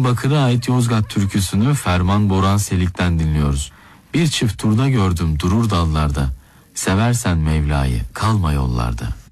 Bakır'a ait Yozgat türküsünü Ferman Boran Selik'ten dinliyoruz. Bir çift turda gördüm durur dallarda. Seversen Mevla'yı kalma yollarda.